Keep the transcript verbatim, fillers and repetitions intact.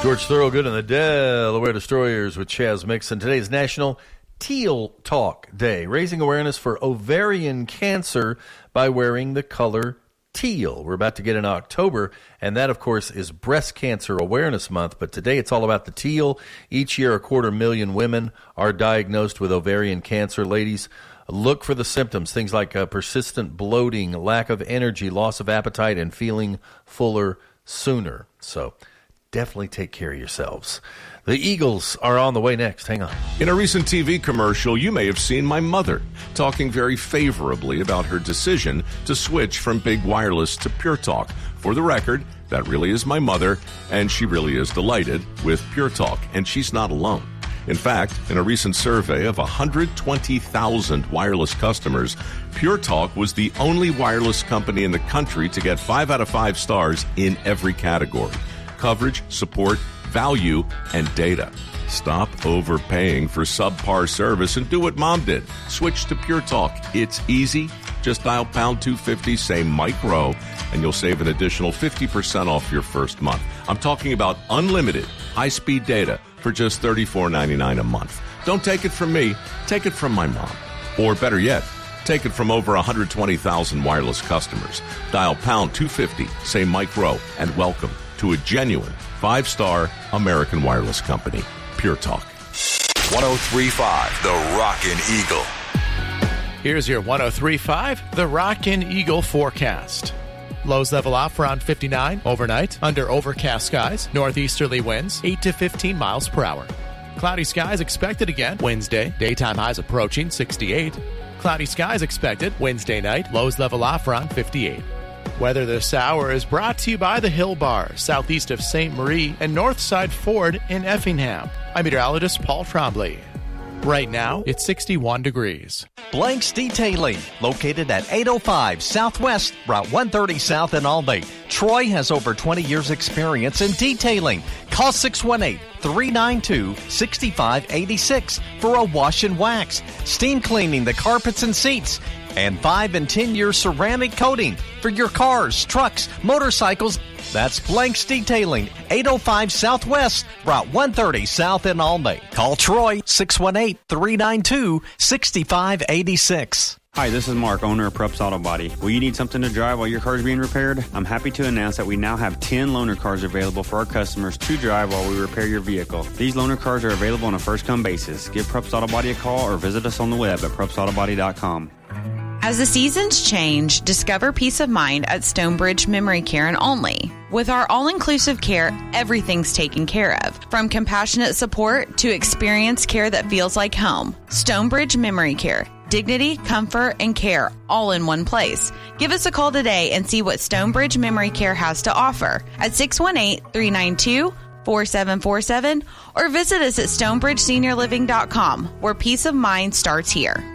George Thorogood and the Delaware Destroyers with Chaz Mixon. Today is National Teal Talk Day, raising awareness for ovarian cancer by wearing the color teal. We're about to get in October, and that, of course, is Breast Cancer Awareness Month. But today it's all about the teal. Each year, a quarter million women are diagnosed with ovarian cancer. Ladies, look for the symptoms, things like uh, persistent bloating, lack of energy, loss of appetite, and feeling fuller sooner. So definitely take care of yourselves. The Eagles are on the way next. Hang on. In a recent T V commercial, you may have seen my mother talking very favorably about her decision to switch from big wireless to Pure Talk. For the record, that really is my mother, and she really is delighted with Pure Talk, and she's not alone. In fact, in a recent survey of one hundred twenty thousand wireless customers, Pure Talk was the only wireless company in the country to get five out of five stars in every category: coverage, support, value, and data. Stop overpaying for subpar service and do what Mom did. Switch to Pure Talk. It's easy. Just dial pound two fifty, say micro, and you'll save an additional fifty percent off your first month. I'm talking about unlimited high-speed data for just thirty-four ninety-nine a month. Don't take it from me. Take it from my mom. Or better yet, take it from over one hundred twenty thousand wireless customers. Dial pound two fifty, say micro, and welcome to a genuine five-star American wireless company, Pure Talk. one oh three point five, The Rockin' Eagle. Here's your one oh three point five, The Rockin' Eagle forecast. Lows level off around fifty-nine overnight, under overcast skies, northeasterly winds, eight to fifteen miles per hour. Cloudy skies expected again Wednesday, daytime highs approaching sixty-eight. Cloudy skies expected Wednesday night, lows level off around fifty-eight. Weather this hour is brought to you by the Hill Bar, southeast of Saint Marie, and Northside Ford in Effingham. I'm meteorologist Paul Trombley. Right now, it's sixty-one degrees. Blanks Detailing, located at eight oh five Southwest, Route one thirty South in Albany. Troy has over twenty years experience in detailing. Call six one eight, three nine two, six five eight six for a wash and wax, steam cleaning the carpets and seats, and five and ten year ceramic coating for your cars, trucks, motorcycles. That's Blanks Detailing, eight oh five Southwest, Route one thirty South in Albany. Call Troy, six one eight, three nine two, six five eight six. Hi, this is Mark, owner of Preps Auto Body. Will you need something to drive while your car is being repaired? I'm happy to announce that we now have ten loaner cars available for our customers to drive while we repair your vehicle. These loaner cars are available on a first-come basis. Give Preps Auto Body a call or visit us on the web at preps auto body dot com. As the seasons change, discover peace of mind at Stonebridge Memory Care in Olney. With our all-inclusive care, everything's taken care of, from compassionate support to experienced care that feels like home. Stonebridge Memory Care. Dignity, comfort, and care all in one place. Give us a call today and see what Stonebridge Memory Care has to offer at six one eight, three nine two, four seven four seven or visit us at stonebridge senior living dot com, where peace of mind starts here.